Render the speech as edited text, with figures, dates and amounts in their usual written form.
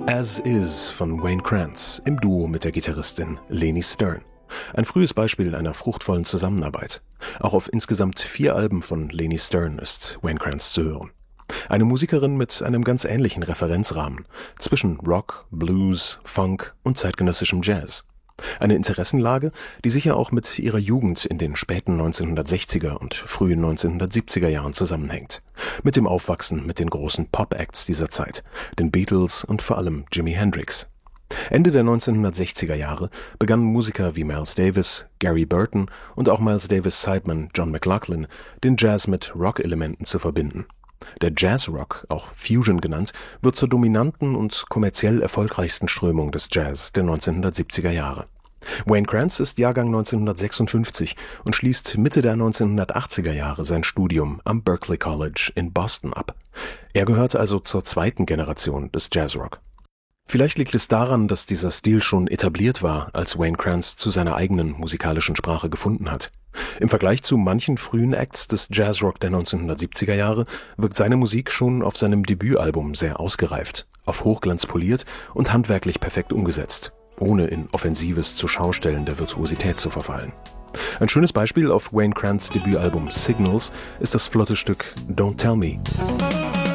As Is von Wayne Krantz im Duo mit der Gitarristin Leni Stern. Ein frühes Beispiel einer fruchtvollen Zusammenarbeit. Auch auf insgesamt 4 Alben von Leni Stern ist Wayne Krantz zu hören. Eine Musikerin mit einem ganz ähnlichen Referenzrahmen zwischen Rock, Blues, Funk und zeitgenössischem Jazz. Eine Interessenlage, die sicher auch mit ihrer Jugend in den späten 1960er und frühen 1970er Jahren zusammenhängt. Mit dem Aufwachsen mit den großen Pop-Acts dieser Zeit, den Beatles und vor allem Jimi Hendrix. Ende der 1960er Jahre begannen Musiker wie Miles Davis, Gary Burton und auch Miles Davis' Sideman John McLaughlin, den Jazz mit Rock-Elementen zu verbinden. Der Jazzrock, auch Fusion genannt, wird zur dominanten und kommerziell erfolgreichsten Strömung des Jazz der 1970er Jahre. Wayne Krantz ist Jahrgang 1956 und schließt Mitte der 1980er Jahre sein Studium am Berklee College in Boston ab. Er gehört also zur zweiten Generation des Jazzrock. Vielleicht liegt es daran, dass dieser Stil schon etabliert war, als Wayne Krantz zu seiner eigenen musikalischen Sprache gefunden hat. Im Vergleich zu manchen frühen Acts des Jazzrock der 1970er Jahre wirkt seine Musik schon auf seinem Debütalbum sehr ausgereift, auf Hochglanz poliert und handwerklich perfekt umgesetzt, ohne in offensives Zuschaustellen der Virtuosität zu verfallen. Ein schönes Beispiel auf Wayne Krantz' Debütalbum Signals ist das flotte Stück Don't Tell Me.